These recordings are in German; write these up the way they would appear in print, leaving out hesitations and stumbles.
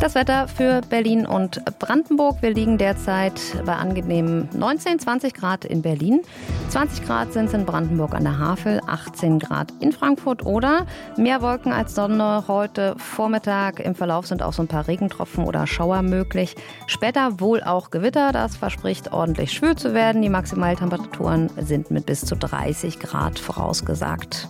Das Wetter für Berlin und Brandenburg. Wir liegen derzeit bei angenehmen 19, 20 Grad in Berlin. 20 Grad sind es in Brandenburg an der Havel, 18 Grad in Frankfurt oder mehr Wolken als Sonne. Heute Vormittag im Verlauf sind auch so ein paar Regentropfen oder Schauer möglich. Später wohl auch Gewitter. Das verspricht ordentlich schwül zu werden. Die Maximaltemperaturen sind mit bis zu 30 Grad vorausgesagt.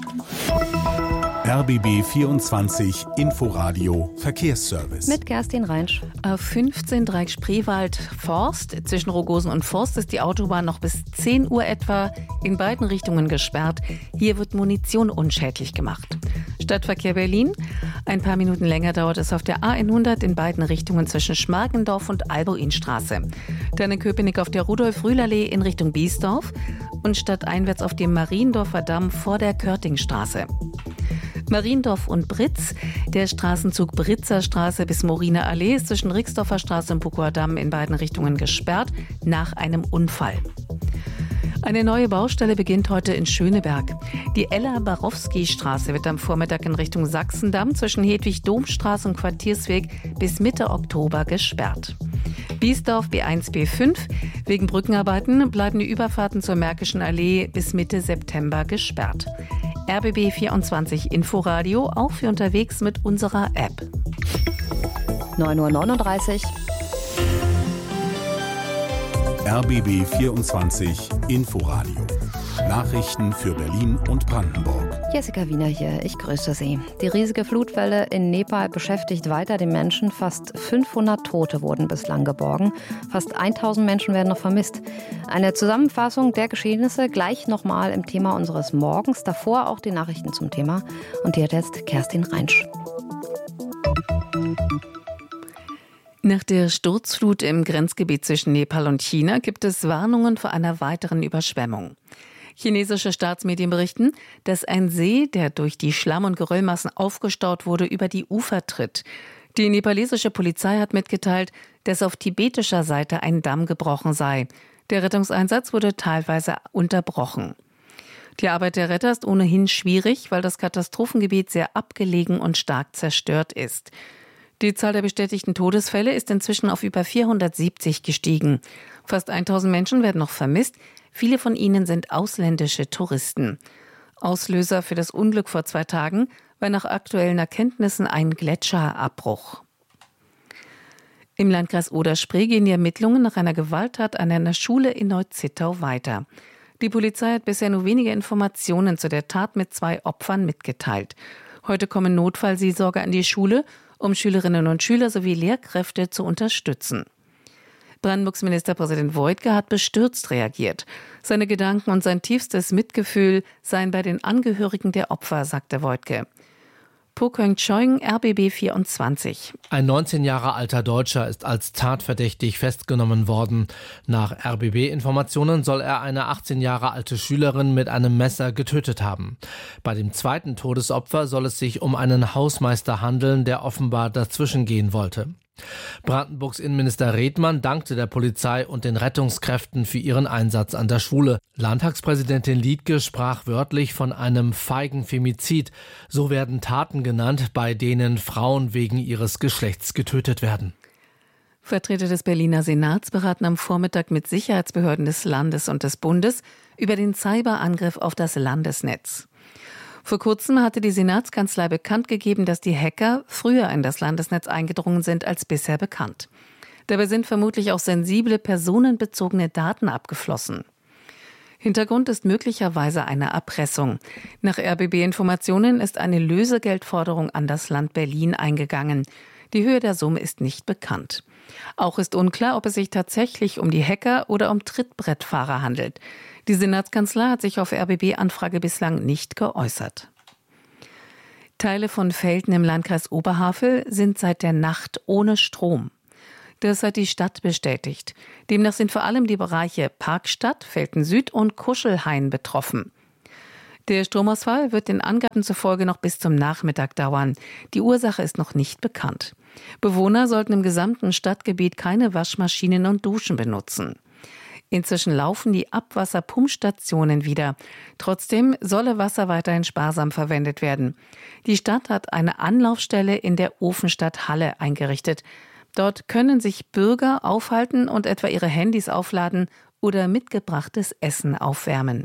RBB 24 Inforadio Verkehrsservice. Mit Kerstin Reinsch. A15 Dreieck Spreewald-Forst. Zwischen Rogosen und Forst ist die Autobahn noch bis 10 Uhr etwa in beiden Richtungen gesperrt. Hier wird Munition unschädlich gemacht. Stadtverkehr Berlin. Ein paar Minuten länger dauert es auf der A100 in beiden Richtungen zwischen Schmargendorf und Alboinstraße. Dann in Köpenick auf der Rudolf-Rühl-Allee in Richtung Biesdorf und stadteinwärts auf dem Mariendorfer Damm vor der Körtingstraße. Mariendorf und Britz. Der Straßenzug Britzer Straße bis Moriner Allee ist zwischen Rixdorfer Straße und Bukower Damm in beiden Richtungen gesperrt nach einem Unfall. Eine neue Baustelle beginnt heute in Schöneberg. Die Ella-Barowski-Straße wird am Vormittag in Richtung Sachsendamm zwischen Hedwig-Domstraße und Quartiersweg bis Mitte Oktober gesperrt. Biesdorf B1, B5. Wegen Brückenarbeiten bleiben die Überfahrten zur Märkischen Allee bis Mitte September gesperrt. RBB 24 Inforadio, auch für unterwegs mit unserer App. 9:39 Uhr. RBB 24 Inforadio. Nachrichten für Berlin und Brandenburg. Jessica Wiener hier, ich grüße Sie. Die riesige Flutwelle in Nepal beschäftigt weiter die Menschen. Fast 500 Tote wurden bislang geborgen. Fast 1000 Menschen werden noch vermisst. Eine Zusammenfassung der Geschehnisse gleich nochmal im Thema unseres Morgens. Davor auch die Nachrichten zum Thema. Und hier hat jetzt Kerstin Reinsch. Nach der Sturzflut im Grenzgebiet zwischen Nepal und China gibt es Warnungen vor einer weiteren Überschwemmung. Chinesische Staatsmedien berichten, dass ein See, der durch die Schlamm- und Geröllmassen aufgestaut wurde, über die Ufer tritt. Die nepalesische Polizei hat mitgeteilt, dass auf tibetischer Seite ein Damm gebrochen sei. Der Rettungseinsatz wurde teilweise unterbrochen. Die Arbeit der Retter ist ohnehin schwierig, weil das Katastrophengebiet sehr abgelegen und stark zerstört ist. Die Zahl der bestätigten Todesfälle ist inzwischen auf über 470 gestiegen. Fast 1000 Menschen werden noch vermisst. Viele von ihnen sind ausländische Touristen. Auslöser für das Unglück vor 2 Tagen war nach aktuellen Erkenntnissen ein Gletscherabbruch. Im Landkreis Oder-Spree gehen die Ermittlungen nach einer Gewalttat an einer Schule in Neu-Zittau weiter. Die Polizei hat bisher nur wenige Informationen zu der Tat mit 2 Opfern mitgeteilt. Heute kommen Notfallseelsorger an die Schule, um Schülerinnen und Schüler sowie Lehrkräfte zu unterstützen. Brandenburgs Ministerpräsident Woidke hat bestürzt reagiert. Seine Gedanken und sein tiefstes Mitgefühl seien bei den Angehörigen der Opfer, sagte Woidke. Po Keung-Cheung, RBB 24. Ein 19 Jahre alter Deutscher ist als tatverdächtig festgenommen worden. Nach RBB-Informationen soll er eine 18 Jahre alte Schülerin mit einem Messer getötet haben. Bei dem zweiten Todesopfer soll es sich um einen Hausmeister handeln, der offenbar dazwischen gehen wollte. Brandenburgs Innenminister Redmann dankte der Polizei und den Rettungskräften für ihren Einsatz an der Schule. Landtagspräsidentin Liedtke sprach wörtlich von einem feigen Femizid. So werden Taten genannt, bei denen Frauen wegen ihres Geschlechts getötet werden. Vertreter des Berliner Senats beraten am Vormittag mit Sicherheitsbehörden des Landes und des Bundes über den Cyberangriff auf das Landesnetz. Vor kurzem hatte die Senatskanzlei bekannt gegeben, dass die Hacker früher in das Landesnetz eingedrungen sind als bisher bekannt. Dabei sind vermutlich auch sensible personenbezogene Daten abgeflossen. Hintergrund ist möglicherweise eine Erpressung. Nach RBB-Informationen ist eine Lösegeldforderung an das Land Berlin eingegangen. Die Höhe der Summe ist nicht bekannt. Auch ist unklar, ob es sich tatsächlich um die Hacker oder um Trittbrettfahrer handelt. Die Senatskanzlei hat sich auf RBB-Anfrage bislang nicht geäußert. Teile von Velten im Landkreis Oberhavel sind seit der Nacht ohne Strom. Das hat die Stadt bestätigt. Demnach sind vor allem die Bereiche Parkstadt, Velten Süd und Kuschelhain betroffen. Der Stromausfall wird den Angaben zufolge noch bis zum Nachmittag dauern. Die Ursache ist noch nicht bekannt. Bewohner sollten im gesamten Stadtgebiet keine Waschmaschinen und Duschen benutzen. Inzwischen laufen die Abwasserpumpstationen wieder. Trotzdem solle Wasser weiterhin sparsam verwendet werden. Die Stadt hat eine Anlaufstelle in der Ofenstadt Halle eingerichtet. Dort können sich Bürger aufhalten und etwa ihre Handys aufladen oder mitgebrachtes Essen aufwärmen.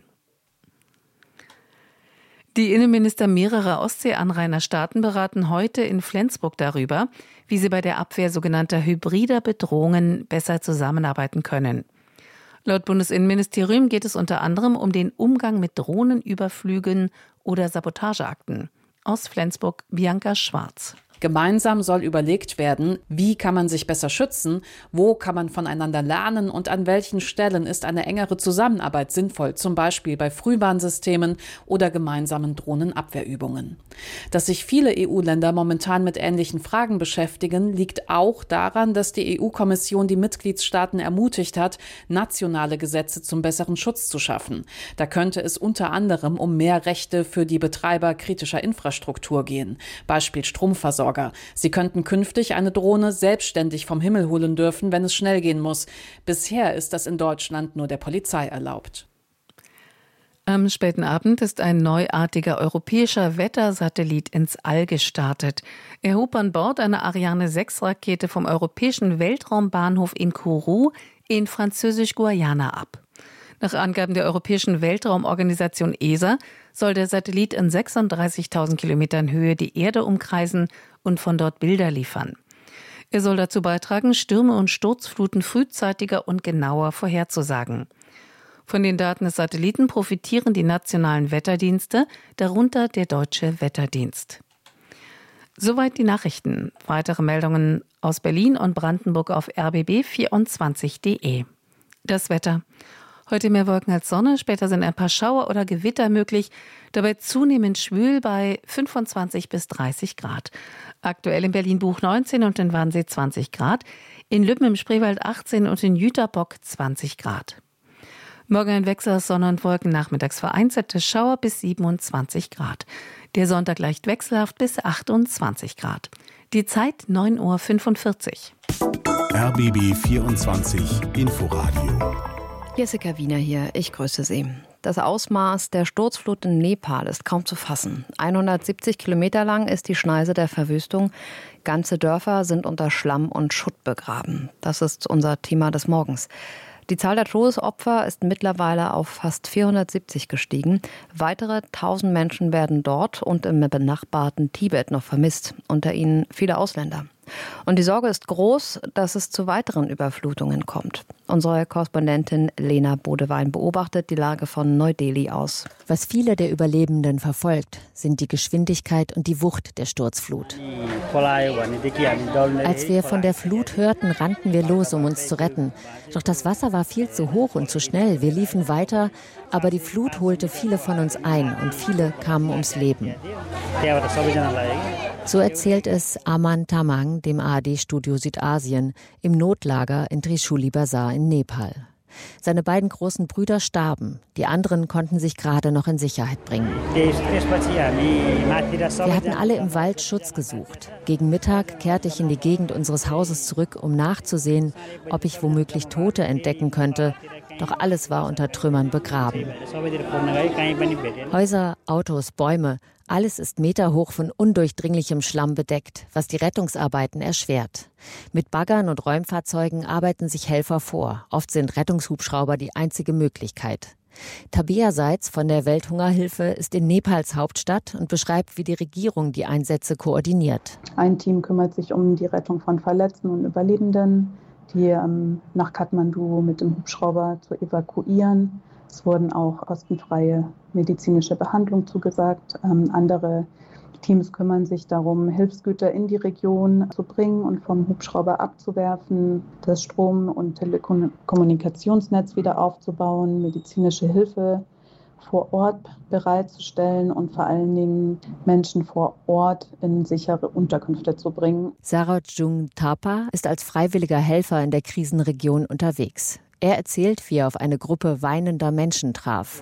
Die Innenminister mehrerer Ostseeanrainerstaaten beraten heute in Flensburg darüber, wie sie bei der Abwehr sogenannter hybrider Bedrohungen besser zusammenarbeiten können. Laut Bundesinnenministerium geht es unter anderem um den Umgang mit Drohnenüberflügen oder Sabotageakten. Aus Flensburg Bianca Schwarz. Gemeinsam soll überlegt werden, wie kann man sich besser schützen, wo kann man voneinander lernen und an welchen Stellen ist eine engere Zusammenarbeit sinnvoll, zum Beispiel bei Frühwarnsystemen oder gemeinsamen Drohnenabwehrübungen. Dass sich viele EU-Länder momentan mit ähnlichen Fragen beschäftigen, liegt auch daran, dass die EU-Kommission die Mitgliedstaaten ermutigt hat, nationale Gesetze zum besseren Schutz zu schaffen. Da könnte es unter anderem um mehr Rechte für die Betreiber kritischer Infrastruktur gehen, Beispiel Stromversorgung. Sie könnten künftig eine Drohne selbstständig vom Himmel holen dürfen, wenn es schnell gehen muss. Bisher ist das in Deutschland nur der Polizei erlaubt. Am späten Abend ist ein neuartiger europäischer Wettersatellit ins All gestartet. Er hob an Bord einer Ariane-6-Rakete vom europäischen Weltraumbahnhof in Kourou in Französisch-Guayana ab. Nach Angaben der Europäischen Weltraumorganisation ESA soll der Satellit in 36.000 Kilometern Höhe die Erde umkreisen und von dort Bilder liefern. Er soll dazu beitragen, Stürme und Sturzfluten frühzeitiger und genauer vorherzusagen. Von den Daten des Satelliten profitieren die nationalen Wetterdienste, darunter der Deutsche Wetterdienst. Soweit die Nachrichten. Weitere Meldungen aus Berlin und Brandenburg auf rbb24.de. Das Wetter. Heute mehr Wolken als Sonne, später sind ein paar Schauer oder Gewitter möglich, dabei zunehmend schwül bei 25 bis 30 Grad. Aktuell in Berlin-Buch 19 und in Wannsee 20 Grad, in Lübben im Spreewald 18 und in Jüterbock 20 Grad. Morgen ein Wechsel aus Sonne und Wolken, nachmittags vereinzelte Schauer bis 27 Grad. Der Sonntag leicht wechselhaft bis 28 Grad. Die Zeit 9:45 Uhr. RBB 24 Inforadio. Jessica Wiener hier, ich grüße Sie. Das Ausmaß der Sturzflut in Nepal ist kaum zu fassen. 170 Kilometer lang ist die Schneise der Verwüstung. Ganze Dörfer sind unter Schlamm und Schutt begraben. Das ist unser Thema des Morgens. Die Zahl der Todesopfer ist mittlerweile auf fast 470 gestiegen. Weitere 1000 Menschen werden dort und im benachbarten Tibet noch vermisst. Unter ihnen viele Ausländer. Und die Sorge ist groß, dass es zu weiteren Überflutungen kommt. Unsere Korrespondentin Lena Bodewein beobachtet die Lage von Neu-Delhi aus. Was viele der Überlebenden verfolgt, sind die Geschwindigkeit und die Wucht der Sturzflut. Als wir von der Flut hörten, rannten wir los, um uns zu retten. Doch das Wasser war viel zu hoch und zu schnell. Wir liefen weiter, aber die Flut holte viele von uns ein und viele kamen ums Leben. So erzählt es Aman Tamang, dem ARD-Studio Südasien, im Notlager in Trishuli Bazar in Nepal. Seine beiden großen Brüder starben, die anderen konnten sich gerade noch in Sicherheit bringen. Wir hatten alle im Wald Schutz gesucht. Gegen Mittag kehrte ich in die Gegend unseres Hauses zurück, um nachzusehen, ob ich womöglich Tote entdecken könnte. Doch alles war unter Trümmern begraben. Häuser, Autos, Bäume, alles ist meterhoch von undurchdringlichem Schlamm bedeckt, was die Rettungsarbeiten erschwert. Mit Baggern und Räumfahrzeugen arbeiten sich Helfer vor. Oft sind Rettungshubschrauber die einzige Möglichkeit. Tabea Seitz von der Welthungerhilfe ist in Nepals Hauptstadt und beschreibt, wie die Regierung die Einsätze koordiniert. Ein Team kümmert sich um die Rettung von Verletzten und Überlebenden, die nach Kathmandu mit dem Hubschrauber zu evakuieren. Es wurden auch kostenfreie medizinische Behandlung zugesagt. Andere Teams kümmern sich darum, Hilfsgüter in die Region zu bringen und vom Hubschrauber abzuwerfen, das Strom- und Telekommunikationsnetz wieder aufzubauen, medizinische Hilfe vor Ort bereitzustellen und vor allen Dingen Menschen vor Ort in sichere Unterkünfte zu bringen. Sarojung Thapa ist als freiwilliger Helfer in der Krisenregion unterwegs. Er erzählt, wie er auf eine Gruppe weinender Menschen traf.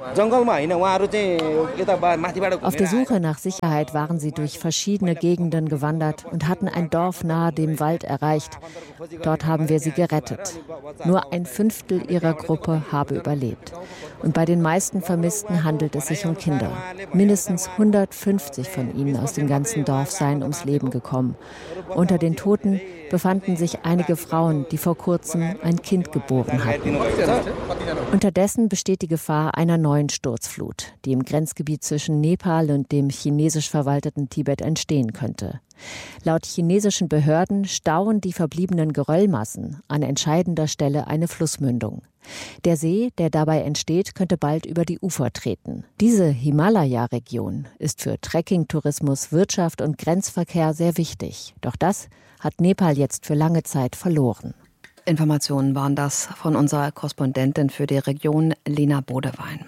Auf der Suche nach Sicherheit waren sie durch verschiedene Gegenden gewandert und hatten ein Dorf nahe dem Wald erreicht. Dort haben wir sie gerettet. Nur 1/5 ihrer Gruppe habe überlebt. Und bei den meisten Vermissten handelt es sich um Kinder. Mindestens 150 von ihnen aus dem ganzen Dorf seien ums Leben gekommen. Unter den Toten befanden sich einige Frauen, die vor kurzem ein Kind geboren hatten. Unterdessen besteht die Gefahr einer neuen Sturzflut, die im Grenzgebiet zwischen Nepal und dem chinesisch verwalteten Tibet entstehen könnte. Laut chinesischen Behörden stauen die verbliebenen Geröllmassen an entscheidender Stelle eine Flussmündung. Der See, der dabei entsteht, könnte bald über die Ufer treten. Diese Himalaya-Region ist für Trekking-Tourismus, Wirtschaft und Grenzverkehr sehr wichtig. Doch das hat Nepal jetzt für lange Zeit verloren. Informationen waren das von unserer Korrespondentin für die Region, Lena Bodewein.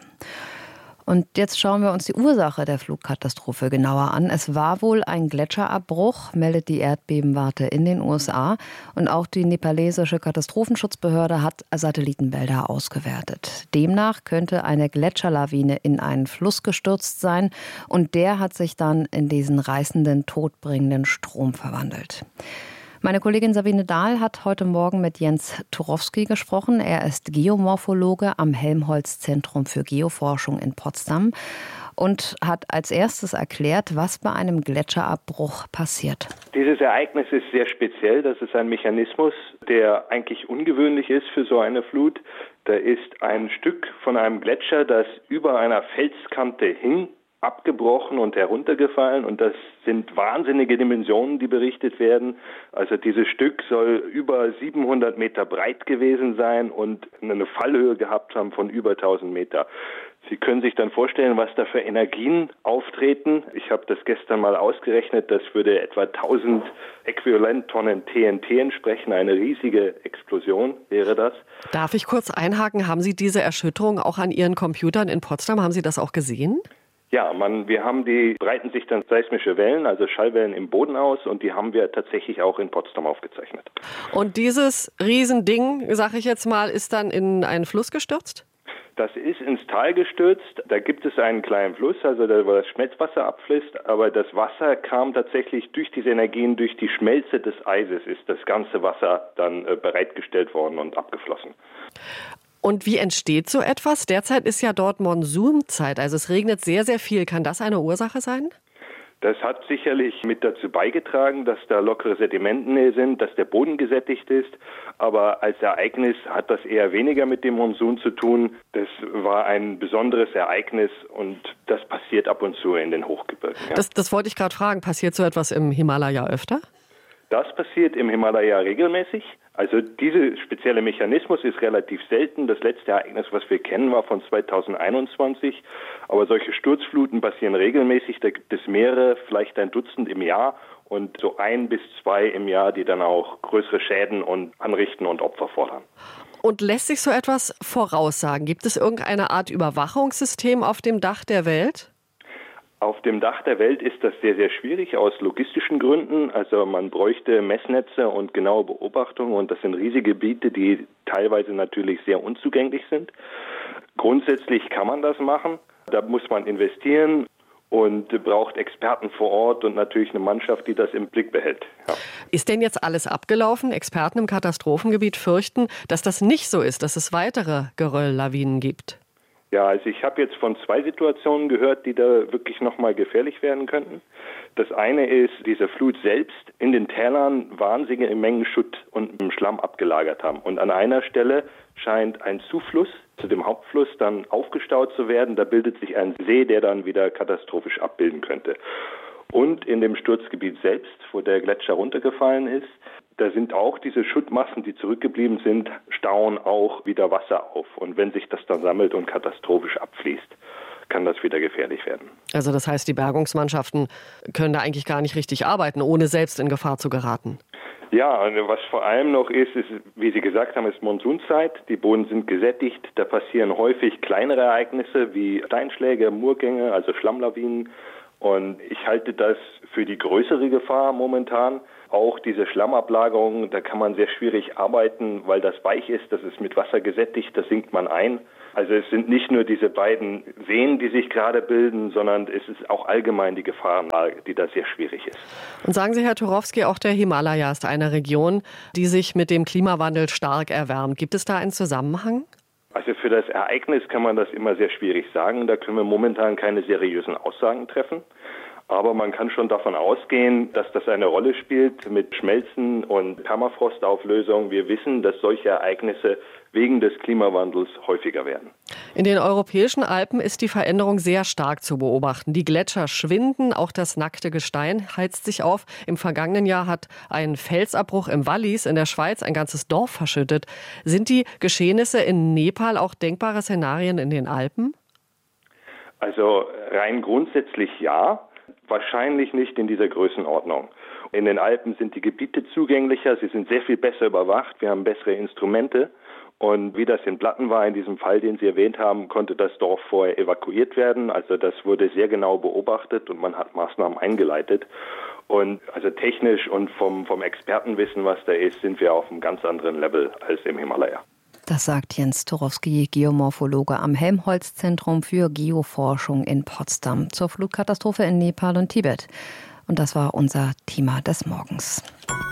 Und jetzt schauen wir uns die Ursache der Flugkatastrophe genauer an. Es war wohl ein Gletscherabbruch, meldet die Erdbebenwarte in den USA. Und auch die nepalesische Katastrophenschutzbehörde hat Satellitenbilder ausgewertet. Demnach könnte eine Gletscherlawine in einen Fluss gestürzt sein. Und der hat sich dann in diesen reißenden, todbringenden Strom verwandelt. Meine Kollegin Sabine Dahl hat heute Morgen mit Jens Turowski gesprochen. Er ist Geomorphologe am Helmholtz-Zentrum für Geoforschung in Potsdam und hat als erstes erklärt, was bei einem Gletscherabbruch passiert. Dieses Ereignis ist sehr speziell. Das ist ein Mechanismus, der eigentlich ungewöhnlich ist für so eine Flut. Da ist ein Stück von einem Gletscher, das über einer Felskante hing, abgebrochen und heruntergefallen, und das sind wahnsinnige Dimensionen, die berichtet werden. Also dieses Stück soll über 700 Meter breit gewesen sein und eine Fallhöhe gehabt haben von über 1000 Meter. Sie können sich dann vorstellen, was da für Energien auftreten. Ich habe das gestern mal ausgerechnet, das würde etwa 1000 Äquivalenttonnen TNT entsprechen. Eine riesige Explosion wäre das. Darf ich kurz einhaken? Haben Sie diese Erschütterung auch an Ihren Computern in Potsdam, haben Sie das auch gesehen? Ja, breiten sich dann seismische Wellen, also Schallwellen im Boden aus, und die haben wir tatsächlich auch in Potsdam aufgezeichnet. Und dieses Riesending, sag ich jetzt mal, ist dann in einen Fluss gestürzt? Das ist ins Tal gestürzt. Da gibt es einen kleinen Fluss, also da wo das Schmelzwasser abfließt, aber das Wasser kam tatsächlich durch diese Energien, durch die Schmelze des Eises ist das ganze Wasser dann bereitgestellt worden und abgeflossen. Und wie entsteht so etwas? Derzeit ist ja dort Monsunzeit, also es regnet sehr, sehr viel. Kann das eine Ursache sein? Das hat sicherlich mit dazu beigetragen, dass da lockere Sedimentennähe sind, dass der Boden gesättigt ist. Aber als Ereignis hat das eher weniger mit dem Monsun zu tun. Das war ein besonderes Ereignis und das passiert ab und zu in den Hochgebirgen. Ja. Das wollte ich gerade fragen. Passiert so etwas im Himalaya öfter? Das passiert im Himalaya regelmäßig. Also dieser spezielle Mechanismus ist relativ selten. Das letzte Ereignis, was wir kennen, war von 2021. Aber solche Sturzfluten passieren regelmäßig. Da gibt es mehrere, vielleicht ein Dutzend im Jahr und so 1 bis 2 im Jahr, die dann auch größere Schäden anrichten und Opfer fordern. Und lässt sich so etwas voraussagen? Gibt es irgendeine Art Überwachungssystem auf dem Dach der Welt? Auf dem Dach der Welt ist das sehr, sehr schwierig aus logistischen Gründen. Also man bräuchte Messnetze und genaue Beobachtungen, und das sind riesige Gebiete, die teilweise natürlich sehr unzugänglich sind. Grundsätzlich kann man das machen. Da muss man investieren und braucht Experten vor Ort und natürlich eine Mannschaft, die das im Blick behält. Ja. Ist denn jetzt alles abgelaufen? Experten im Katastrophengebiet fürchten, dass das nicht so ist, dass es weitere Gerölllawinen gibt. Ja, also ich habe jetzt von 2 Situationen gehört, die da wirklich nochmal gefährlich werden könnten. Das eine ist, diese Flut selbst in den Tälern wahnsinnige Mengen Schutt und Schlamm abgelagert haben. Und an einer Stelle scheint ein Zufluss zu dem Hauptfluss dann aufgestaut zu werden. Da bildet sich ein See, der dann wieder katastrophisch abbilden könnte. Und in dem Sturzgebiet selbst, wo der Gletscher runtergefallen ist, da sind auch diese Schuttmassen, die zurückgeblieben sind, stauen auch wieder Wasser auf. Und wenn sich das dann sammelt und katastrophisch abfließt, kann das wieder gefährlich werden. Also das heißt, die Bergungsmannschaften können da eigentlich gar nicht richtig arbeiten, ohne selbst in Gefahr zu geraten. Ja, was vor allem noch ist, wie Sie gesagt haben, ist Monsunzeit. Die Boden sind gesättigt. Da passieren häufig kleinere Ereignisse wie Steinschläge, Murgänge, also Schlammlawinen. Und ich halte das für die größere Gefahr momentan. Auch diese Schlammablagerung, da kann man sehr schwierig arbeiten, weil das weich ist, das ist mit Wasser gesättigt, das sinkt man ein. Also es sind nicht nur diese beiden Seen, die sich gerade bilden, sondern es ist auch allgemein die Gefahrenlage, die da sehr schwierig ist. Und sagen Sie, Herr Turowski, auch der Himalaya ist eine Region, die sich mit dem Klimawandel stark erwärmt. Gibt es da einen Zusammenhang? Also für das Ereignis kann man das immer sehr schwierig sagen. Da können wir momentan keine seriösen Aussagen treffen. Aber man kann schon davon ausgehen, dass das eine Rolle spielt mit Schmelzen und Permafrostauflösung. Wir wissen, dass solche Ereignisse wegen des Klimawandels häufiger werden. In den europäischen Alpen ist die Veränderung sehr stark zu beobachten. Die Gletscher schwinden, auch das nackte Gestein heizt sich auf. Im vergangenen Jahr hat ein Felsabbruch im Wallis in der Schweiz ein ganzes Dorf verschüttet. Sind die Geschehnisse in Nepal auch denkbare Szenarien in den Alpen? Also rein grundsätzlich ja. Wahrscheinlich nicht in dieser Größenordnung. In den Alpen sind die Gebiete zugänglicher, sie sind sehr viel besser überwacht, wir haben bessere Instrumente. Und wie das in Blatten war, in diesem Fall, den Sie erwähnt haben, konnte das Dorf vorher evakuiert werden. Also das wurde sehr genau beobachtet und man hat Maßnahmen eingeleitet. Und also technisch und vom Expertenwissen, was da ist, sind wir auf einem ganz anderen Level als im Himalaya. Das sagt Jens Turowski, Geomorphologe am Helmholtz-Zentrum für Geoforschung in Potsdam zur Flutkatastrophe in Nepal und Tibet. Und das war unser Thema des Morgens.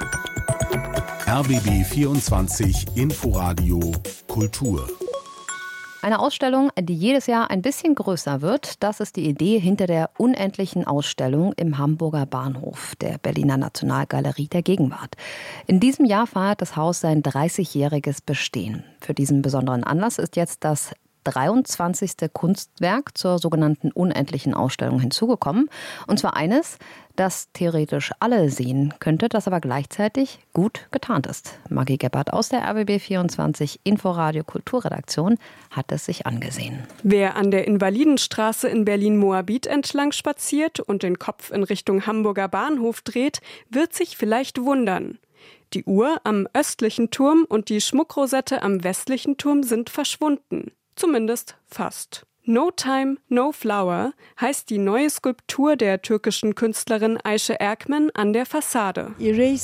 RBB 24 Inforadio Kultur. Eine Ausstellung, die jedes Jahr ein bisschen größer wird, das ist die Idee hinter der unendlichen Ausstellung im Hamburger Bahnhof der Berliner Nationalgalerie der Gegenwart. In diesem Jahr feiert das Haus sein 30-jähriges Bestehen. Für diesen besonderen Anlass ist jetzt das 23. Kunstwerk zur sogenannten unendlichen Ausstellung hinzugekommen. Und zwar eines, das theoretisch alle sehen könnte, das aber gleichzeitig gut getarnt ist. Maggie Gebhardt aus der RBB 24 Inforadio Kulturredaktion hat es sich angesehen. Wer an der Invalidenstraße in Berlin-Moabit entlang spaziert und den Kopf in Richtung Hamburger Bahnhof dreht, wird sich vielleicht wundern. Die Uhr am östlichen Turm und die Schmuckrosette am westlichen Turm sind verschwunden. Zumindest fast. No Time, No Flower heißt die neue Skulptur der türkischen Künstlerin Ayşe Erkmen an der Fassade.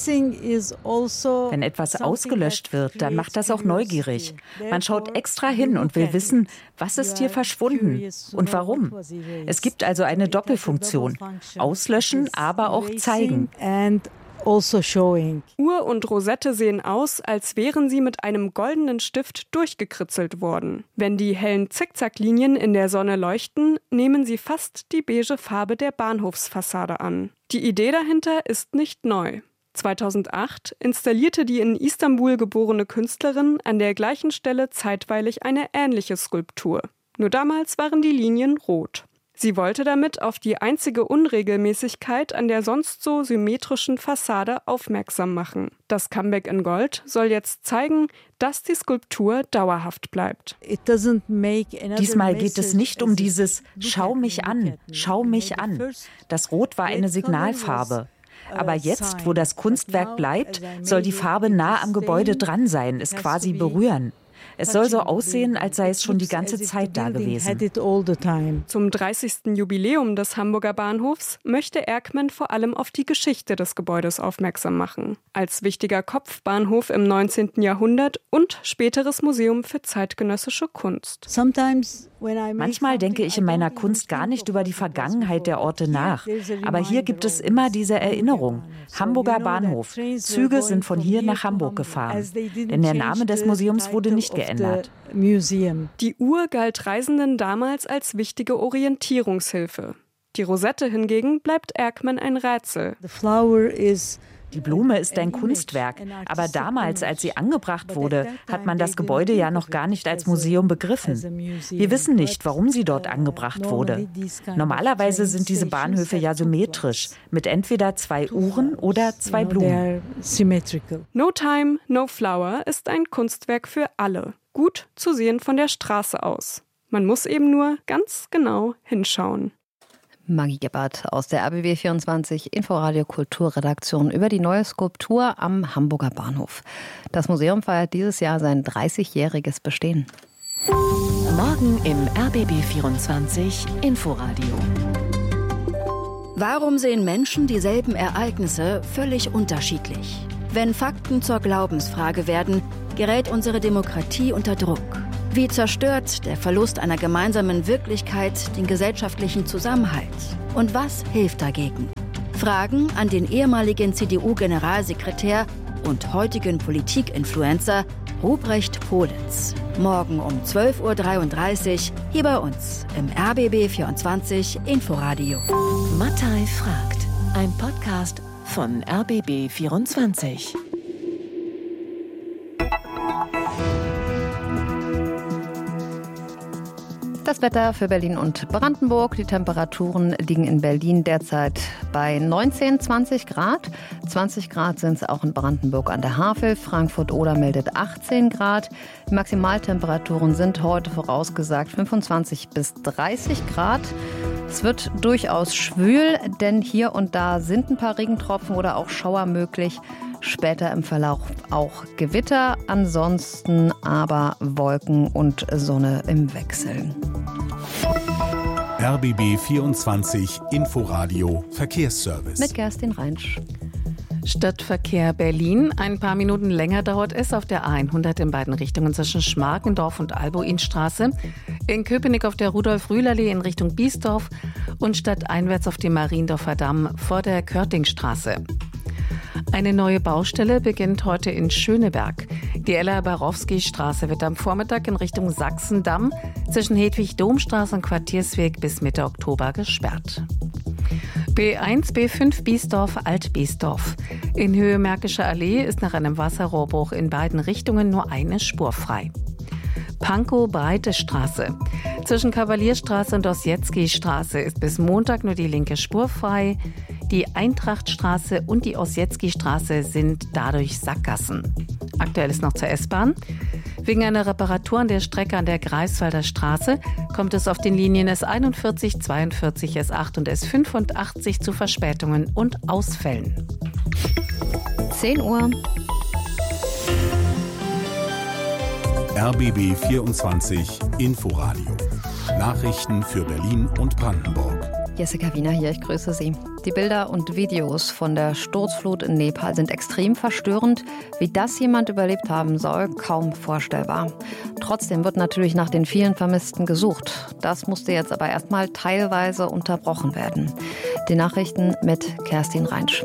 Wenn etwas ausgelöscht wird, dann macht das auch neugierig. Man schaut extra hin und will wissen, was ist hier verschwunden und warum. Es gibt also eine Doppelfunktion. Auslöschen, aber auch zeigen. Uhr und Rosette sehen aus, als wären sie mit einem goldenen Stift durchgekritzelt worden. Wenn die hellen Zickzacklinien in der Sonne leuchten, nehmen sie fast die beige Farbe der Bahnhofsfassade an. Die Idee dahinter ist nicht neu. 2008 installierte die in Istanbul geborene Künstlerin an der gleichen Stelle zeitweilig eine ähnliche Skulptur. Nur damals waren die Linien rot. Sie wollte damit auf die einzige Unregelmäßigkeit an der sonst so symmetrischen Fassade aufmerksam machen. Das Comeback in Gold soll jetzt zeigen, dass die Skulptur dauerhaft bleibt. Diesmal geht es nicht um dieses »Schau mich an, schau mich an«. Das Rot war eine Signalfarbe. Aber jetzt, wo das Kunstwerk bleibt, soll die Farbe nah am Gebäude dran sein, es quasi berühren. Es soll so aussehen, als sei es schon die ganze Zeit da gewesen. Zum 30. Jubiläum des Hamburger Bahnhofs möchte Erkmen vor allem auf die Geschichte des Gebäudes aufmerksam machen. Als wichtiger Kopfbahnhof im 19. Jahrhundert und späteres Museum für zeitgenössische Kunst. Manchmal denke ich in meiner Kunst gar nicht über die Vergangenheit der Orte nach. Aber hier gibt es immer diese Erinnerung. Hamburger Bahnhof. Züge sind von hier nach Hamburg gefahren. Denn der Name des Museums wurde nicht geändert. Die Uhr galt Reisenden damals als wichtige Orientierungshilfe. Die Rosette hingegen bleibt Erkmen ein Rätsel. Die Blume ist ein Kunstwerk, aber damals, als sie angebracht wurde, hat man das Gebäude ja noch gar nicht als Museum begriffen. Wir wissen nicht, warum sie dort angebracht wurde. Normalerweise sind diese Bahnhöfe ja symmetrisch, mit entweder 2 Uhren oder 2 Blumen. No Time, No Flower ist ein Kunstwerk für alle, gut zu sehen von der Straße aus. Man muss eben nur ganz genau hinschauen. Maggie Gebhardt aus der RBB 24 Inforadio Kulturredaktion über die neue Skulptur am Hamburger Bahnhof. Das Museum feiert dieses Jahr sein 30-jähriges Bestehen. Morgen im RBB 24 Inforadio. Warum sehen Menschen dieselben Ereignisse völlig unterschiedlich? Wenn Fakten zur Glaubensfrage werden, gerät unsere Demokratie unter Druck. Wie zerstört der Verlust einer gemeinsamen Wirklichkeit den gesellschaftlichen Zusammenhalt? Und was hilft dagegen? Fragen an den ehemaligen CDU-Generalsekretär und heutigen Politik-Influencer Ruprecht Pohlitz. Morgen um 12.33 Uhr hier bei uns im RBB 24 Inforadio. Mattei fragt. Ein Podcast von RBB 24. Das Wetter für Berlin und Brandenburg. Die Temperaturen liegen in Berlin derzeit bei 19, 20 Grad. 20 Grad sind es auch in Brandenburg an der Havel. Frankfurt-Oder meldet 18 Grad. Die Maximaltemperaturen sind heute vorausgesagt 25 bis 30 Grad. Es wird durchaus schwül, denn hier und da sind ein paar Regentropfen oder auch Schauer möglich. Später im Verlauf auch Gewitter, ansonsten aber Wolken und Sonne im Wechsel. RBB 24 Inforadio Verkehrsservice. Mit Kerstin Reinsch. Stadtverkehr Berlin. Ein paar Minuten länger dauert es auf der A100 in beiden Richtungen zwischen Schmarkendorf und Albuinstraße. In Köpenick auf der Rudolf-Rühl-Allee in Richtung Biesdorf und stadteinwärts auf dem Mariendorfer Damm vor der Körtingstraße. Eine neue Baustelle beginnt heute in Schöneberg. Die Ella-Barowski-Straße wird am Vormittag in Richtung Sachsendamm zwischen Hedwig-Domstraße und Quartiersweg bis Mitte Oktober gesperrt. B1, B5 Biesdorf, Alt-Biesdorf. In Höhe Märkische Allee ist nach einem Wasserrohrbruch in beiden Richtungen nur eine Spur frei. Pankow Breite Straße. Zwischen Kavalierstraße und Ossietzky-Straße ist bis Montag nur die linke Spur frei. Die Eintrachtstraße und die Ossietzky-Straße sind dadurch Sackgassen. Aktuell ist noch zur S-Bahn. Wegen einer Reparatur an der Strecke an der Greifswalder Straße kommt es auf den Linien S41, 42, S8 und S85 zu Verspätungen und Ausfällen. 10 Uhr. RBB 24 Inforadio. Nachrichten für Berlin und Brandenburg. Jessica Wiener hier, ich grüße Sie. Die Bilder und Videos von der Sturzflut in Nepal sind extrem verstörend. Wie das jemand überlebt haben soll, kaum vorstellbar. Trotzdem wird natürlich nach den vielen Vermissten gesucht. Das musste jetzt aber erstmal teilweise unterbrochen werden. Die Nachrichten mit Kerstin Reinsch.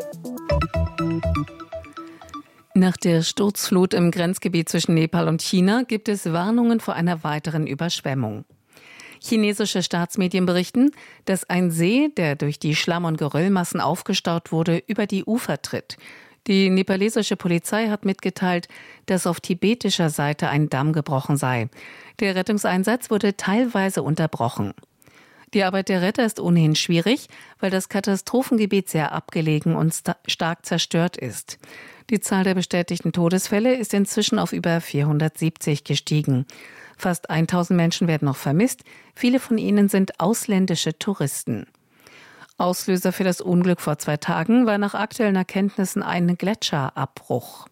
Nach der Sturzflut im Grenzgebiet zwischen Nepal und China gibt es Warnungen vor einer weiteren Überschwemmung. Chinesische Staatsmedien berichten, dass ein See, der durch die Schlamm- und Geröllmassen aufgestaut wurde, über die Ufer tritt. Die nepalesische Polizei hat mitgeteilt, dass auf tibetischer Seite ein Damm gebrochen sei. Der Rettungseinsatz wurde teilweise unterbrochen. Die Arbeit der Retter ist ohnehin schwierig, weil das Katastrophengebiet sehr abgelegen und stark zerstört ist. Die Zahl der bestätigten Todesfälle ist inzwischen auf über 470 gestiegen. Fast 1000 Menschen werden noch vermisst. Viele von ihnen sind ausländische Touristen. Auslöser für das Unglück vor 2 Tagen war nach aktuellen Erkenntnissen ein Gletscherabbruch.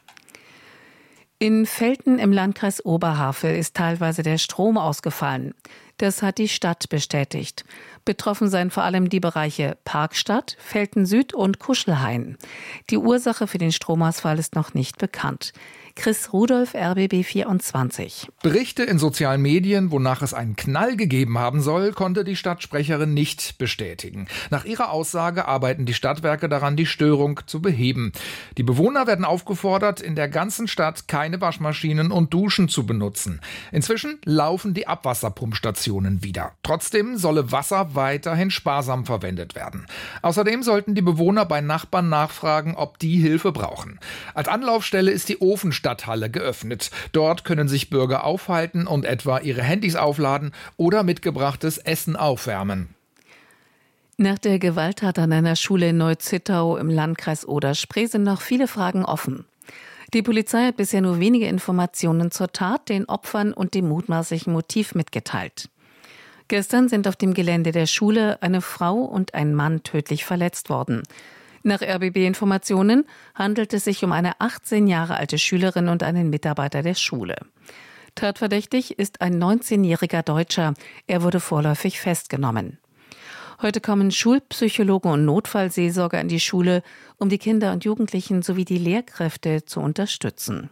In Velten im Landkreis Oberhavel ist teilweise der Strom ausgefallen. Das hat die Stadt bestätigt. Betroffen seien vor allem die Bereiche Parkstadt, Velten Süd und Kuschelhain. Die Ursache für den Stromausfall ist noch nicht bekannt. Chris Rudolph, RBB 24. Berichte in sozialen Medien, wonach es einen Knall gegeben haben soll, konnte die Stadtsprecherin nicht bestätigen. Nach ihrer Aussage arbeiten die Stadtwerke daran, die Störung zu beheben. Die Bewohner werden aufgefordert, in der ganzen Stadt keine Waschmaschinen und Duschen zu benutzen. Inzwischen laufen die Abwasserpumpstationen wieder. Trotzdem solle Wasser weiterhin sparsam verwendet werden. Außerdem sollten die Bewohner bei Nachbarn nachfragen, ob die Hilfe brauchen. Als Anlaufstelle ist die Ofenstadthalle geöffnet. Dort können sich Bürger aufhalten und etwa ihre Handys aufladen oder mitgebrachtes Essen aufwärmen. Nach der Gewalttat an einer Schule in Neu-Zittau im Landkreis Oder-Spree sind noch viele Fragen offen. Die Polizei hat bisher nur wenige Informationen zur Tat, den Opfern und dem mutmaßlichen Motiv mitgeteilt. Gestern sind auf dem Gelände der Schule eine Frau und ein Mann tödlich verletzt worden. Nach RBB-Informationen handelt es sich um eine 18 Jahre alte Schülerin und einen Mitarbeiter der Schule. Tatverdächtig ist ein 19-jähriger Deutscher. Er wurde vorläufig festgenommen. Heute kommen Schulpsychologen und Notfallseelsorger in die Schule, um die Kinder und Jugendlichen sowie die Lehrkräfte zu unterstützen.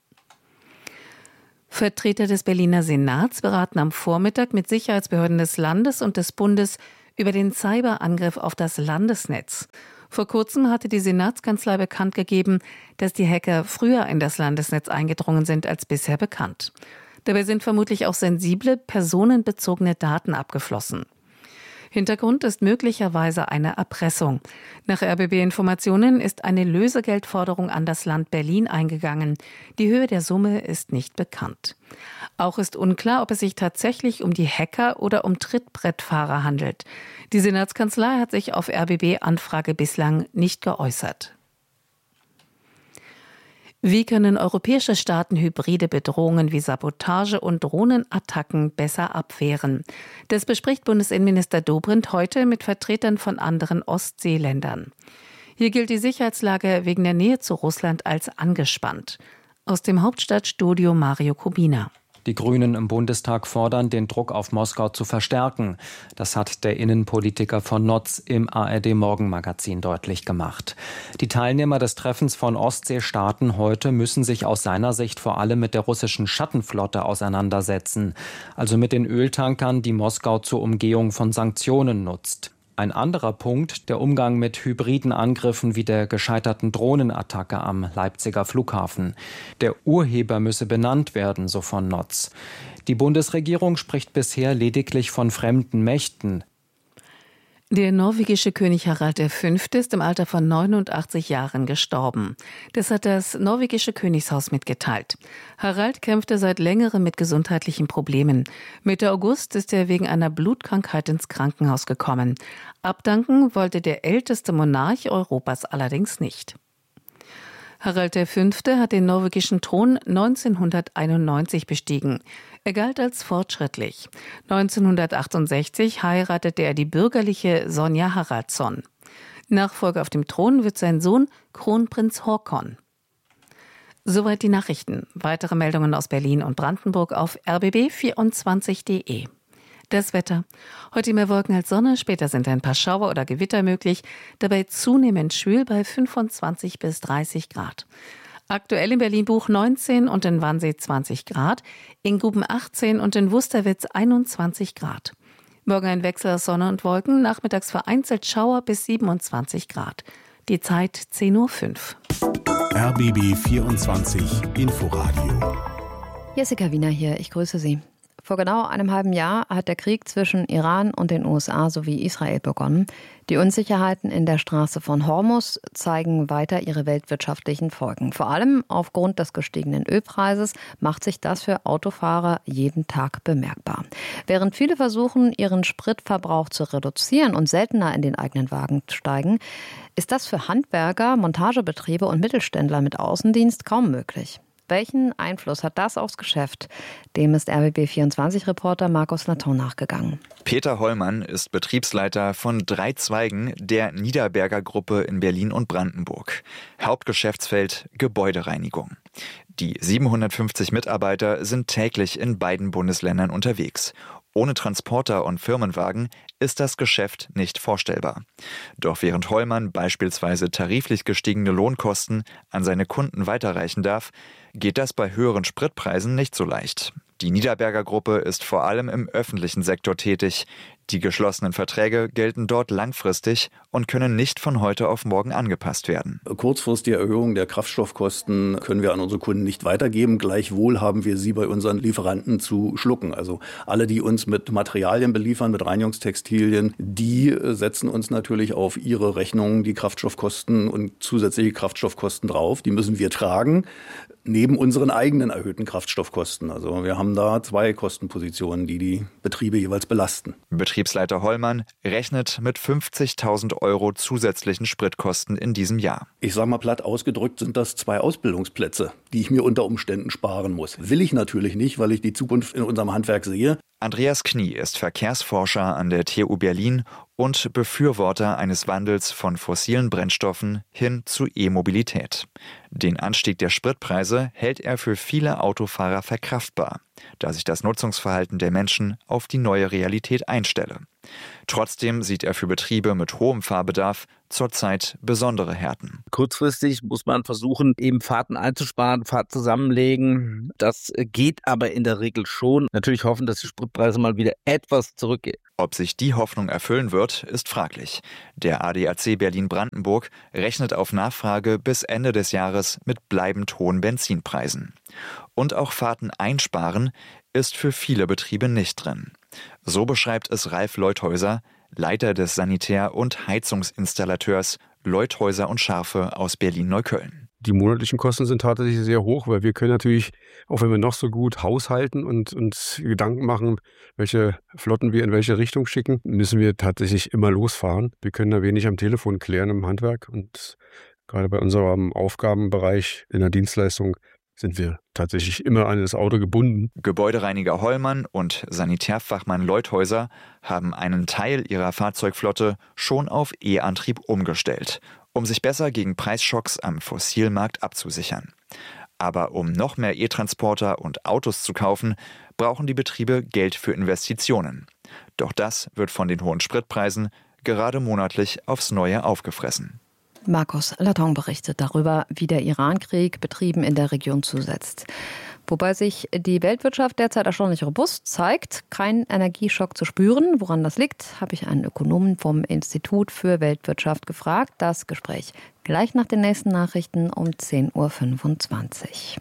Vertreter des Berliner Senats beraten am Vormittag mit Sicherheitsbehörden des Landes und des Bundes über den Cyberangriff auf das Landesnetz. Vor kurzem hatte die Senatskanzlei bekannt gegeben, dass die Hacker früher in das Landesnetz eingedrungen sind als bisher bekannt. Dabei sind vermutlich auch sensible, personenbezogene Daten abgeflossen. Hintergrund ist möglicherweise eine Erpressung. Nach RBB-Informationen ist eine Lösegeldforderung an das Land Berlin eingegangen. Die Höhe der Summe ist nicht bekannt. Auch ist unklar, ob es sich tatsächlich um die Hacker oder um Trittbrettfahrer handelt. Die Senatskanzlei hat sich auf RBB-Anfrage bislang nicht geäußert. Wie können europäische Staaten hybride Bedrohungen wie Sabotage und Drohnenattacken besser abwehren? Das bespricht Bundesinnenminister Dobrindt heute mit Vertretern von anderen Ostseeländern. Hier gilt die Sicherheitslage wegen der Nähe zu Russland als angespannt. Aus dem Hauptstadtstudio Mario Kubina. Die Grünen im Bundestag fordern, den Druck auf Moskau zu verstärken. Das hat der Innenpolitiker von Notz im ARD-Morgenmagazin deutlich gemacht. Die Teilnehmer des Treffens von Ostseestaaten heute müssen sich aus seiner Sicht vor allem mit der russischen Schattenflotte auseinandersetzen, also mit den Öltankern, die Moskau zur Umgehung von Sanktionen nutzt. Ein anderer Punkt, der Umgang mit hybriden Angriffen wie der gescheiterten Drohnenattacke am Leipziger Flughafen. Der Urheber müsse benannt werden, so von Notz. Die Bundesregierung spricht bisher lediglich von fremden Mächten. Der norwegische König Harald V. ist im Alter von 89 Jahren gestorben. Das hat das norwegische Königshaus mitgeteilt. Harald kämpfte seit längerem mit gesundheitlichen Problemen. Mitte August ist er wegen einer Blutkrankheit ins Krankenhaus gekommen. Abdanken wollte der älteste Monarch Europas allerdings nicht. Harald V. hat den norwegischen Thron 1991 bestiegen. Er galt als fortschrittlich. 1968 heiratete er die bürgerliche Sonja Haraldsson. Nachfolger auf dem Thron wird sein Sohn Kronprinz Håkon. Soweit die Nachrichten. Weitere Meldungen aus Berlin und Brandenburg auf rbb24.de. Das Wetter. Heute mehr Wolken als Sonne, später sind ein paar Schauer oder Gewitter möglich, dabei zunehmend schwül bei 25 bis 30 Grad. Aktuell in Berlin-Buch 19 und in Wannsee 20 Grad, in Guben 18 und in Wusterwitz 21 Grad. Morgen ein Wechsel aus Sonne und Wolken, nachmittags vereinzelt Schauer bis 27 Grad. Die Zeit 10:05 Uhr. RBB 24 Inforadio. Jessica Wiener hier, ich grüße Sie. Vor genau einem halben Jahr hat der Krieg zwischen Iran und den USA sowie Israel begonnen. Die Unsicherheiten in der Straße von Hormuz zeigen weiter ihre weltwirtschaftlichen Folgen. Vor allem aufgrund des gestiegenen Ölpreises macht sich das für Autofahrer jeden Tag bemerkbar. Während viele versuchen, ihren Spritverbrauch zu reduzieren und seltener in den eigenen Wagen steigen, ist das für Handwerker, Montagebetriebe und Mittelständler mit Außendienst kaum möglich. Welchen Einfluss hat das aufs Geschäft? Dem ist RBB24-Reporter Markus Laton nachgegangen. Peter Hollmann ist Betriebsleiter von 3 Zweigen der Niederberger Gruppe in Berlin und Brandenburg. Hauptgeschäftsfeld Gebäudereinigung. Die 750 Mitarbeiter sind täglich in beiden Bundesländern unterwegs. Ohne Transporter und Firmenwagen ist das Geschäft nicht vorstellbar. Doch während Hollmann beispielsweise tariflich gestiegene Lohnkosten an seine Kunden weiterreichen darf, geht das bei höheren Spritpreisen nicht so leicht. Die Niederberger Gruppe ist vor allem im öffentlichen Sektor tätig. Die geschlossenen Verträge gelten dort langfristig und können nicht von heute auf morgen angepasst werden. Kurzfristige Erhöhung der Kraftstoffkosten können wir an unsere Kunden nicht weitergeben. Gleichwohl haben wir sie bei unseren Lieferanten zu schlucken. Also alle, die uns mit Materialien beliefern, mit Reinigungstextilien, die setzen uns natürlich auf ihre Rechnungen die Kraftstoffkosten und zusätzliche Kraftstoffkosten drauf. Die müssen wir tragen, neben unseren eigenen erhöhten Kraftstoffkosten. Also wir haben da 2 Kostenpositionen, die die Betriebe jeweils belasten. Betriebsleiter Hollmann rechnet mit 50.000 € zusätzlichen Spritkosten in diesem Jahr. Ich sage mal platt ausgedrückt, sind das 2 Ausbildungsplätze, die ich mir unter Umständen sparen muss. Will ich natürlich nicht, weil ich die Zukunft in unserem Handwerk sehe. Andreas Knie ist Verkehrsforscher an der TU Berlin und Befürworter eines Wandels von fossilen Brennstoffen hin zu E-Mobilität. Den Anstieg der Spritpreise hält er für viele Autofahrer verkraftbar, da sich das Nutzungsverhalten der Menschen auf die neue Realität einstelle. Trotzdem sieht er für Betriebe mit hohem Fahrbedarf zurzeit besondere Härten. Kurzfristig muss man versuchen, eben Fahrten einzusparen, Fahrten zusammenlegen. Das geht aber in der Regel schon. Natürlich hoffen, dass die Spritpreise mal wieder etwas zurückgehen. Ob sich die Hoffnung erfüllen wird, ist fraglich. Der ADAC Berlin-Brandenburg rechnet auf Nachfrage bis Ende des Jahres mit bleibend hohen Benzinpreisen. Und auch Fahrten einsparen ist für viele Betriebe nicht drin. So beschreibt es Ralf Leuthäuser, Leiter des Sanitär- und Heizungsinstallateurs Leuthäuser und Scharfe aus Berlin-Neukölln. Die monatlichen Kosten sind tatsächlich sehr hoch, weil wir können natürlich, auch wenn wir noch so gut haushalten und uns Gedanken machen, welche Flotten wir in welche Richtung schicken, müssen wir tatsächlich immer losfahren. Wir können da wenig am Telefon klären im Handwerk und gerade bei unserem Aufgabenbereich in der Dienstleistung sind wir tatsächlich immer an das Auto gebunden. Gebäudereiniger Hollmann und Sanitärfachmann Leuthäuser haben einen Teil ihrer Fahrzeugflotte schon auf E-Antrieb umgestellt, um sich besser gegen Preisschocks am Fossilmarkt abzusichern. Aber um noch mehr E-Transporter und Autos zu kaufen, brauchen die Betriebe Geld für Investitionen. Doch das wird von den hohen Spritpreisen gerade monatlich aufs Neue aufgefressen. Markus Laton berichtet darüber, wie der Irankrieg Betrieben in der Region zusetzt. Wobei sich die Weltwirtschaft derzeit erstaunlich robust zeigt, kein Energieschock zu spüren. Woran das liegt, habe ich einen Ökonomen vom Institut für Weltwirtschaft gefragt. Das Gespräch gleich nach den nächsten Nachrichten um 10.25 Uhr.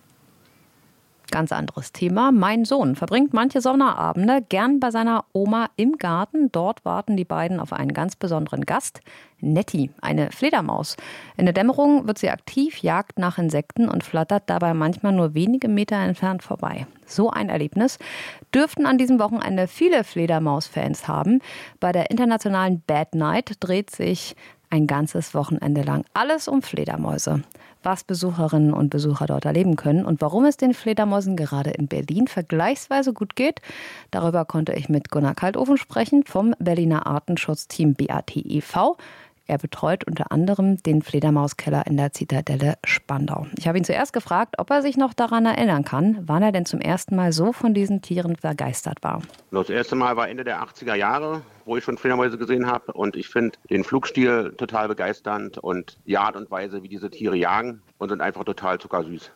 Ganz anderes Thema. Mein Sohn verbringt manche Sommerabende gern bei seiner Oma im Garten. Dort warten die beiden auf einen ganz besonderen Gast. Nettie, eine Fledermaus. In der Dämmerung wird sie aktiv, jagt nach Insekten und flattert dabei manchmal nur wenige Meter entfernt vorbei. So ein Erlebnis dürften an diesem Wochenende viele Fledermaus-Fans haben. Bei der internationalen Bad Night dreht sich ein ganzes Wochenende lang alles um Fledermäuse. Was Besucherinnen und Besucher dort erleben können und warum es den Fledermäusen gerade in Berlin vergleichsweise gut geht, darüber konnte ich mit Gunnar Kaltofen sprechen vom Berliner Artenschutzteam BAT e.V. Er betreut unter anderem den Fledermauskeller in der Zitadelle Spandau. Ich habe ihn zuerst gefragt, ob er sich noch daran erinnern kann, wann er denn zum ersten Mal so von diesen Tieren begeistert war. Das erste Mal war Ende der 80er Jahre, wo ich schon Fledermäuse gesehen habe. Und ich finde den Flugstil total begeisternd und die Art und Weise, wie diese Tiere jagen und sind einfach total zuckersüß.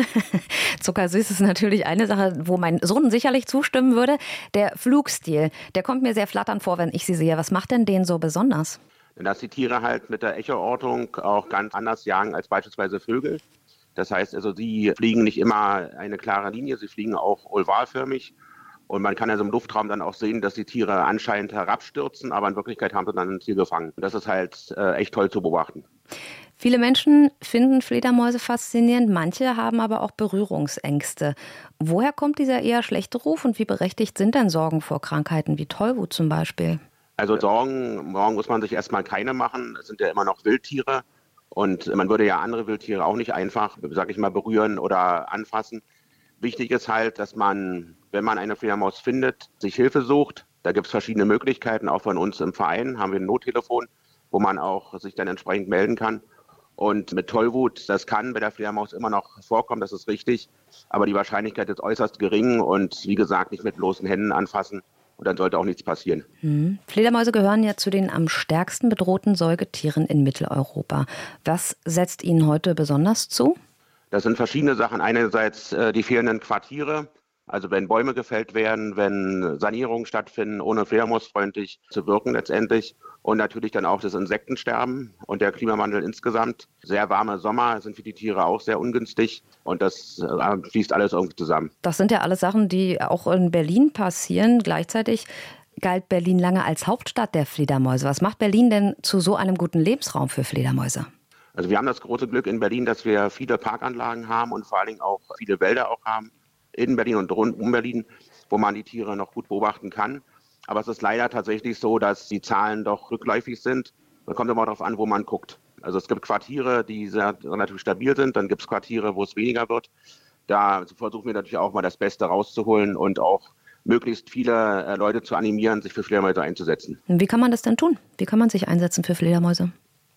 Zuckersüß ist natürlich eine Sache, wo mein Sohn sicherlich zustimmen würde. Der Flugstil, der kommt mir sehr flatternd vor, wenn ich sie sehe. Was macht denn den so besonders? Dass die Tiere halt mit der Echoortung auch ganz anders jagen als beispielsweise Vögel. Das heißt also, sie fliegen nicht immer eine klare Linie, sie fliegen auch ovalförmig. Und man kann also im Luftraum dann auch sehen, dass die Tiere anscheinend herabstürzen, aber in Wirklichkeit haben sie dann ein Tier gefangen. Das ist halt echt toll zu beobachten. Viele Menschen finden Fledermäuse faszinierend, manche haben aber auch Berührungsängste. Woher kommt dieser eher schlechte Ruf und wie berechtigt sind denn Sorgen vor Krankheiten wie Tollwut zum Beispiel? Also Sorgen muss man sich erstmal keine machen. Es sind ja immer noch Wildtiere und man würde ja andere Wildtiere auch nicht einfach, sag ich mal, berühren oder anfassen. Wichtig ist halt, dass man, wenn man eine Fledermaus findet, sich Hilfe sucht. Da gibt es verschiedene Möglichkeiten. Auch von uns im Verein haben wir ein Nottelefon, wo man auch sich dann entsprechend melden kann. Und mit Tollwut, das kann bei der Fledermaus immer noch vorkommen, das ist richtig. Aber die Wahrscheinlichkeit ist äußerst gering und wie gesagt, nicht mit bloßen Händen anfassen. Und dann sollte auch nichts passieren. Fledermäuse gehören ja zu den am stärksten bedrohten Säugetieren in Mitteleuropa. Was setzt ihnen heute besonders zu? Das sind verschiedene Sachen. Einerseits die fehlenden Quartiere. Also wenn Bäume gefällt werden, wenn Sanierungen stattfinden, ohne fledermausfreundlich zu wirken letztendlich. Und natürlich dann auch das Insektensterben und der Klimawandel insgesamt. Sehr warme Sommer sind für die Tiere auch sehr ungünstig und das fließt alles irgendwie zusammen. Das sind ja alles Sachen, die auch in Berlin passieren. Gleichzeitig galt Berlin lange als Hauptstadt der Fledermäuse. Was macht Berlin denn zu so einem guten Lebensraum für Fledermäuse? Also wir haben das große Glück in Berlin, dass wir viele Parkanlagen haben und vor allen Dingen auch viele Wälder auch haben in Berlin und rund um Berlin, wo man die Tiere noch gut beobachten kann. Aber es ist leider tatsächlich so, dass die Zahlen doch rückläufig sind. Da kommt immer darauf an, wo man guckt. Also es gibt Quartiere, die sehr relativ stabil sind. Dann gibt es Quartiere, wo es weniger wird. Da versuchen wir natürlich auch mal das Beste rauszuholen und auch möglichst viele Leute zu animieren, sich für Fledermäuse einzusetzen. Wie kann man das denn tun? Wie kann man sich einsetzen für Fledermäuse?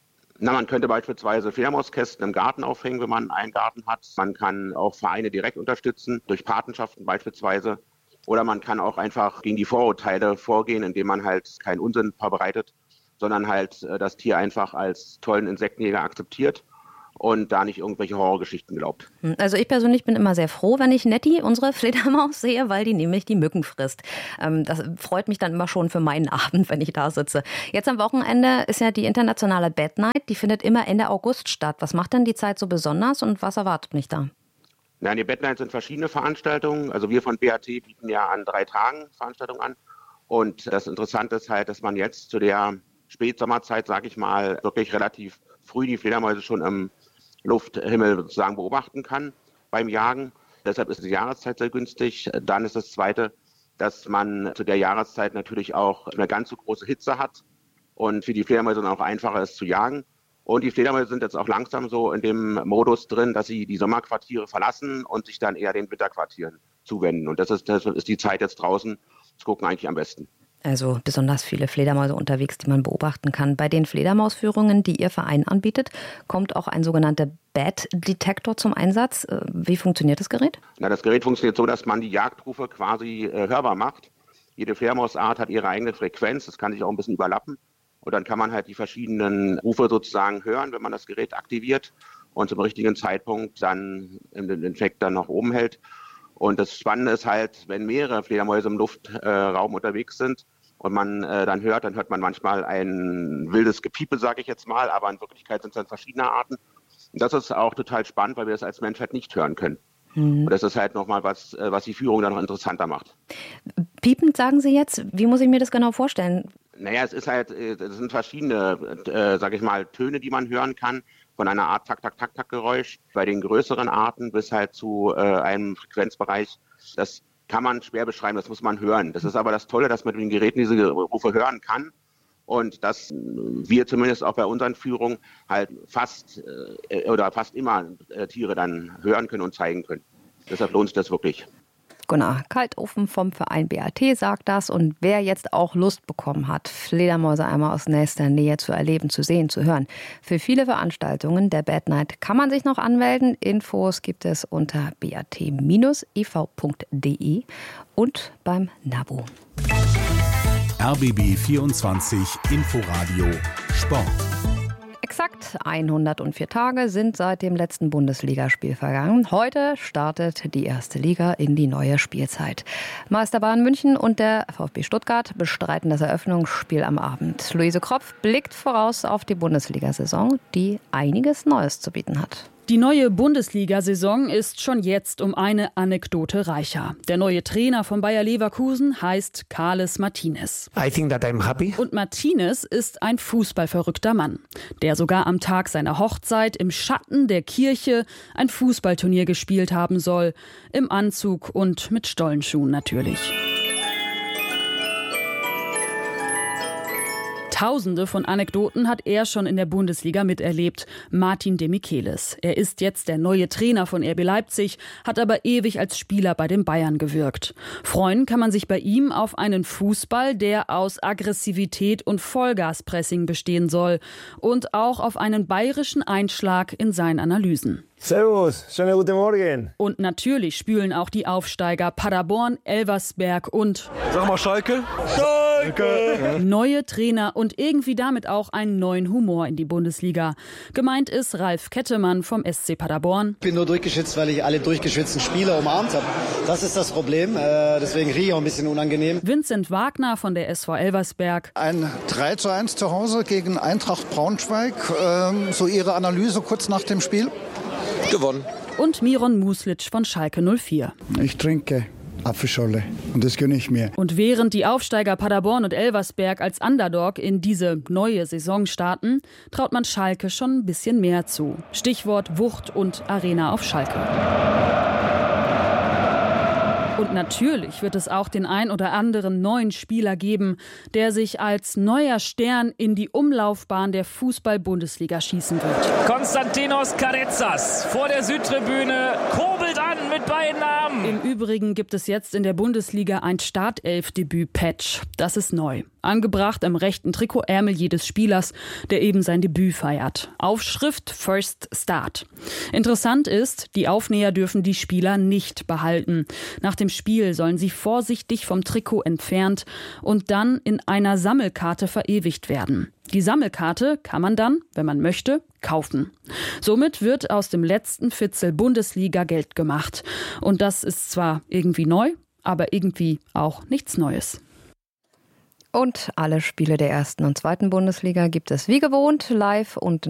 Man könnte beispielsweise Fledermauskästen im Garten aufhängen, wenn man einen Garten hat. Man kann auch Vereine direkt unterstützen, durch Patenschaften beispielsweise. Oder man kann auch einfach gegen die Vorurteile vorgehen, indem man halt keinen Unsinn verbreitet, sondern halt das Tier einfach als tollen Insektenjäger akzeptiert und da nicht irgendwelche Horrorgeschichten glaubt. Also ich persönlich bin immer sehr froh, wenn ich Nettie, unsere Fledermaus, sehe, weil die nämlich die Mücken frisst. Das freut mich dann immer schon für meinen Abend, wenn ich da sitze. Jetzt am Wochenende ist ja die internationale Bat Night, die findet immer Ende August statt. Was macht denn die Zeit so besonders und was erwartet mich da? Ja, die Bat Night sind verschiedene Veranstaltungen. Also wir von BAT bieten ja an 3 Tagen Veranstaltungen an. Und das Interessante ist halt, dass man jetzt zu der Spätsommerzeit, sage ich mal, wirklich relativ früh die Fledermäuse schon im Lufthimmel sozusagen beobachten kann beim Jagen. Deshalb ist die Jahreszeit sehr günstig. Dann ist das Zweite, dass man zu der Jahreszeit natürlich auch eine ganz so große Hitze hat und für die Fledermäuse dann auch einfacher ist zu jagen. Und die Fledermäuse sind jetzt auch langsam so in dem Modus drin, dass sie die Sommerquartiere verlassen und sich dann eher den Winterquartieren zuwenden. Und das ist die Zeit jetzt draußen zu gucken eigentlich am besten. Also besonders viele Fledermäuse unterwegs, die man beobachten kann. Bei den Fledermausführungen, die Ihr Verein anbietet, kommt auch ein sogenannter Bat-Detektor zum Einsatz. Wie funktioniert das Gerät? Das Gerät funktioniert so, dass man die Jagdrufe quasi hörbar macht. Jede Fledermausart hat ihre eigene Frequenz, das kann sich auch ein bisschen überlappen. Und dann kann man halt die verschiedenen Rufe sozusagen hören, wenn man das Gerät aktiviert und zum richtigen Zeitpunkt dann den Infekt dann nach oben hält. Und das Spannende ist halt, wenn mehrere Fledermäuse im Luftraum unterwegs sind und man dann hört man manchmal ein wildes Gepiepe, sage ich jetzt mal, aber in Wirklichkeit sind es dann verschiedene Arten. Und das ist auch total spannend, weil wir das als Mensch halt nicht hören können. Und das ist halt nochmal was die Führung dann noch interessanter macht. Piepend, sagen Sie jetzt? Wie muss ich mir das genau vorstellen? Naja, es sind verschiedene, sage ich mal, Töne, die man hören kann. Von einer Art Tak-Tak-Tak-Tak-Geräusch bei den größeren Arten bis halt zu einem Frequenzbereich. Das kann man schwer beschreiben, das muss man hören. Das ist aber das Tolle, dass man mit den Geräten diese Rufe hören kann und dass wir zumindest auch bei unseren Führungen halt fast immer Tiere dann hören können und zeigen können. Deshalb lohnt sich das wirklich. Gunnar Kaltofen vom Verein BAT sagt das. Und wer jetzt auch Lust bekommen hat, Fledermäuse einmal aus nächster Nähe zu erleben, zu sehen, zu hören, für viele Veranstaltungen der Bat Night kann man sich noch anmelden. Infos gibt es unter bat-iv.de und beim NABU. RBB 24 Inforadio Sport. Exakt 104 Tage sind seit dem letzten Bundesligaspiel vergangen. Heute startet die erste Liga in die neue Spielzeit. Meister Bayern München und der VfB Stuttgart bestreiten das Eröffnungsspiel am Abend. Luise Kropf blickt voraus auf die Bundesliga-Saison, die einiges Neues zu bieten hat. Die neue Bundesliga-Saison ist schon jetzt um eine Anekdote reicher. Der neue Trainer von Bayer Leverkusen heißt Carles Martinez. I think that I'm happy. Und Martinez ist ein fußballverrückter Mann, der sogar am Tag seiner Hochzeit im Schatten der Kirche ein Fußballturnier gespielt haben soll. Im Anzug und mit Stollenschuhen natürlich. Tausende von Anekdoten hat er schon in der Bundesliga miterlebt. Martin Demichelis. Er ist jetzt der neue Trainer von RB Leipzig, hat aber ewig als Spieler bei den Bayern gewirkt. Freuen kann man sich bei ihm auf einen Fußball, der aus Aggressivität und Vollgaspressing bestehen soll. Und auch auf einen bayerischen Einschlag in seinen Analysen. Servus, schönen guten Morgen. Und natürlich spülen auch die Aufsteiger Paderborn, Elversberg und... Sag mal Schalke. Schalke! Neue Trainer und irgendwie damit auch einen neuen Humor in die Bundesliga. Gemeint ist Ralf Kettemann vom SC Paderborn. Ich bin nur durchgeschwitzt, weil ich alle durchgeschwitzten Spieler umarmt habe. Das ist das Problem, deswegen rieche ich auch ein bisschen unangenehm. Vincent Wagner von der SV Elversberg. Ein 3:1 zu Hause gegen Eintracht Braunschweig. So Ihre Analyse kurz nach dem Spiel? Gewonnen. Und Miron Muslic von Schalke 04. Ich trinke Apfelschorle und das gönne ich mir. Und während die Aufsteiger Paderborn und Elversberg als Underdog in diese neue Saison starten, traut man Schalke schon ein bisschen mehr zu. Stichwort Wucht und Arena auf Schalke. Und natürlich wird es auch den ein oder anderen neuen Spieler geben, der sich als neuer Stern in die Umlaufbahn der Fußball-Bundesliga schießen wird. Konstantinos Karezas vor der Südtribüne kurbelt an Mann mit beiden Armen. Im Übrigen gibt es jetzt in der Bundesliga ein Startelf-Debüt-Patch. Das ist neu. Angebracht am rechten Trikotärmel jedes Spielers, der eben sein Debüt feiert. Aufschrift First Start. Interessant ist, die Aufnäher dürfen die Spieler nicht behalten. Nach dem Spiel sollen sie vorsichtig vom Trikot entfernt und dann in einer Sammelkarte verewigt werden. Die Sammelkarte kann man dann, wenn man möchte, kaufen. Somit wird aus dem letzten Fitzel Bundesliga Geld gemacht. Und das ist zwar irgendwie neu, aber irgendwie auch nichts Neues. Und alle Spiele der 1. und 2. Bundesliga gibt es wie gewohnt live und